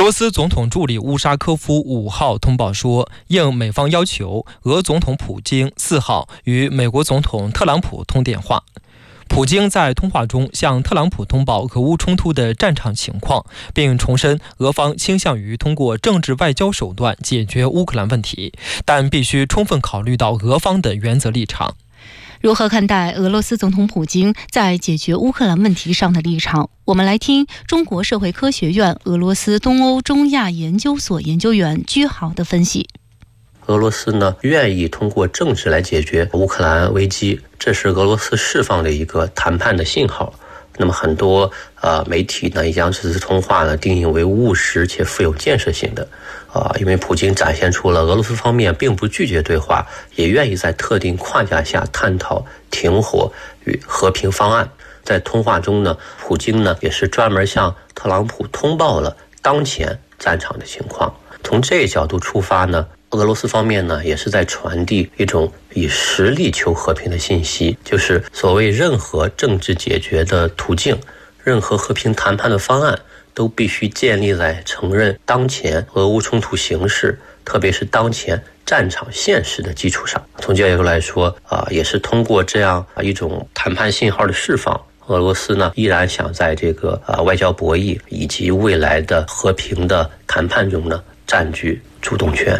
罗斯总统助理乌沙科夫5号通报说，应美方要求，俄总统普京4号与美国总统特朗普通电话。普京在通话中向特朗普通报俄乌冲突的战场情况，并重申俄方倾向于通过政治外交手段解决乌克兰问题，但必须充分考虑到俄方的原则立场。 如何看待俄罗斯总统普京在解决乌克兰问题上的立场？我们来听中国社会科学院俄罗斯东欧中亚研究所研究员居豪的分析。 俄罗斯呢愿意通过政治来解决乌克兰危机，这是俄罗斯释放的一个谈判的信号。那么很多媒体呢也将这次通话呢定义为务实且富有建设性的因为普京展现出了俄罗斯方面并不拒绝对话，也愿意在特定框架下探讨停火与和平方案。在通话中呢，普京呢也是专门向特朗普通报了当前战场的情况。从这一角度出发呢，俄罗斯方面呢也是在传递一种以实力求和平的信息，就是所谓任何政治解决的途径，任何和平谈判的方案都必须建立在承认当前俄乌冲突形势，特别是当前战场现实的基础上。从这个角度来说也是通过这样一种谈判信号的释放，俄罗斯呢依然想在这个外交博弈以及未来的和平的谈判中呢占据主动权。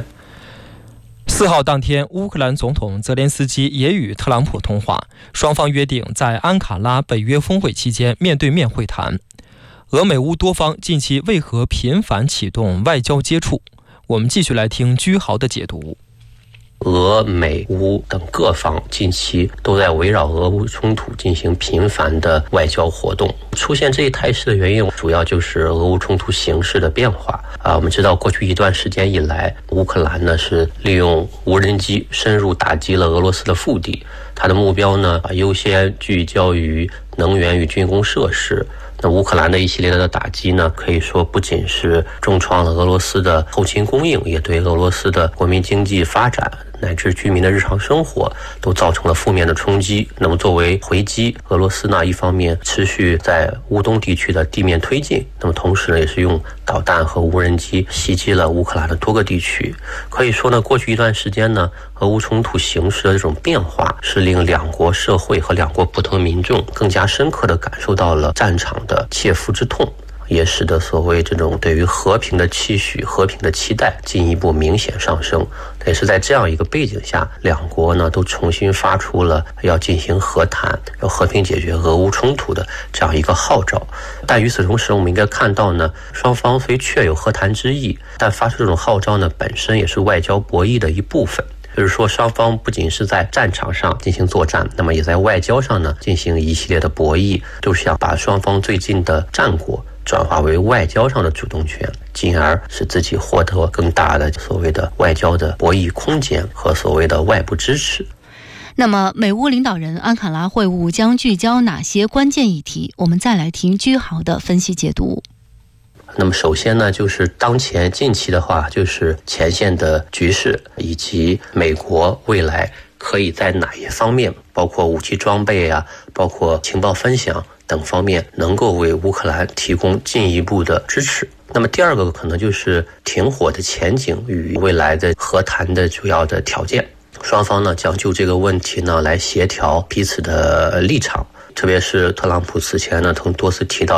4号当天，乌克兰总统泽连斯基也与特朗普通话，双方约定在安卡拉北约峰会期间面对面会谈。俄美乌多方近期为何频繁启动外交接触？我们继续来听居豪的解读。 俄美乌等各方近期都在围绕俄乌冲突进行频繁的外交活动。出现这一态势的原因，主要就是俄乌冲突形势的变化。我们知道过去一段时间以来，乌克兰呢是利用无人机深入打击了俄罗斯的腹地，它的目标呢优先聚焦于能源与军工设施。那乌克兰的一系列的打击呢，可以说不仅是重创了俄罗斯的后勤供应，也对俄罗斯的国民经济发展乃至居民的日常生活都造成了负面的冲击。那么作为回击，俄罗斯呢一方面持续在乌东地区的地面推进，那么同时呢也是用导弹和无人机袭击了乌克兰的多个地区。可以说呢，过去一段时间呢，俄乌冲突形势的这种变化是令两国社会和两国不同民众更加深刻地感受到了战场的切肤之痛，也使得所谓这种对于和平的期许、和平的期待进一步明显上升。也是在这样一个背景下，两国呢都重新发出了要进行和谈、要和平解决俄乌冲突的这样一个号召。但与此同时，我们应该看到呢，双方虽确有和谈之意，但发出这种号召呢，本身也是外交博弈的一部分。就是说，双方不仅是在战场上进行作战，那么也在外交上呢进行一系列的博弈，都是要把双方最近的战果转化为外交上的主动权，进而使自己获得更大的所谓的外交的博弈空间和所谓的外部支持。 那么美乌领导人安卡拉会晤将聚焦哪些关键议题？我们再来听居豪的分析解读。 那么首先呢，就是当前近期的话，就是前线的局势，以及美国未来可以在哪一方面，包括武器装备啊，包括情报分享等方面，能够为乌克兰提供进一步的支持。那么第二个可能就是停火的前景与未来的和谈的主要的条件，双方呢将就这个问题呢来协调彼此的立场。特别是特朗普此前呢曾多次提到